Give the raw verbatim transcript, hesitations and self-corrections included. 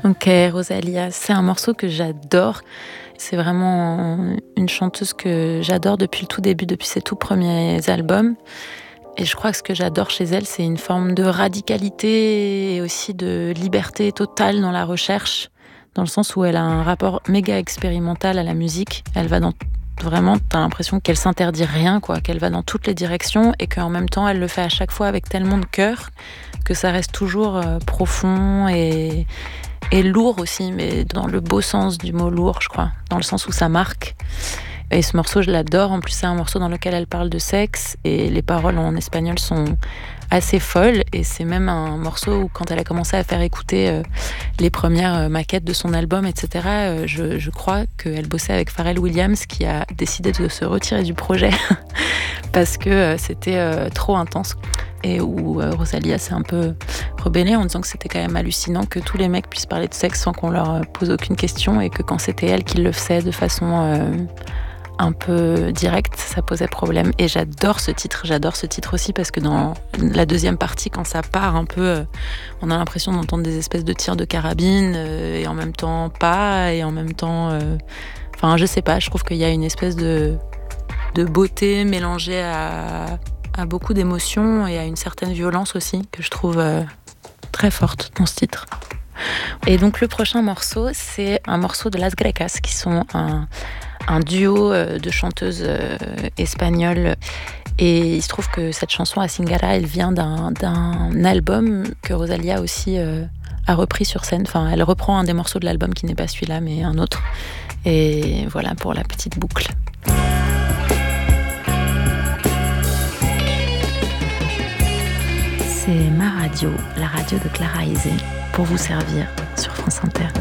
Ok, Rosalía, c'est un morceau que j'adore. C'est vraiment une chanteuse que j'adore depuis le tout début, depuis ses tout premiers albums. Et je crois que ce que j'adore chez elle, c'est une forme de radicalité et aussi de liberté totale dans la recherche, dans le sens où elle a un rapport méga expérimental à la musique. Elle va dans vraiment, t'as l'impression qu'elle s'interdit rien, quoi, qu'elle va dans toutes les directions et qu'en même temps, elle le fait à chaque fois avec tellement de cœur que ça reste toujours euh, profond et, et lourd aussi, mais dans le beau sens du mot lourd, je crois, dans le sens où ça marque. Et ce morceau, je l'adore. En plus, c'est un morceau dans lequel elle parle de sexe et les paroles en espagnol sont assez folles. Et c'est même un morceau où, quand elle a commencé à faire écouter euh, les premières euh, maquettes de son album, et cetera, euh, je, je crois qu'elle bossait avec Pharrell Williams, qui a décidé de se retirer du projet parce que euh, c'était euh, trop intense. Et où euh, Rosalía s'est un peu rebellée en disant que c'était quand même hallucinant que tous les mecs puissent parler de sexe sans qu'on leur pose aucune question, et que quand c'était elle qui le faisait de façon euh, un peu direct, ça posait problème. Et j'adore ce titre, j'adore ce titre aussi parce que dans la deuxième partie, quand ça part un peu, euh, on a l'impression d'entendre des espèces de tirs de carabine, euh, et en même temps pas, et en même temps... Euh... Enfin, je sais pas, je trouve qu'il y a une espèce de, de beauté mélangée à, à beaucoup d'émotions et à une certaine violence aussi, que je trouve euh, très forte dans ce titre. Et donc le prochain morceau, c'est un morceau de Las Grecas, qui sont un... un duo de chanteuses espagnoles. Et il se trouve que cette chanson, Asingara, elle vient d'un, d'un album que Rosalía aussi euh, a repris sur scène. Enfin, elle reprend un des morceaux de l'album qui n'est pas celui-là, mais un autre. Et voilà pour la petite boucle. C'est ma radio, la radio de Clara Aizé, pour vous servir sur France Inter.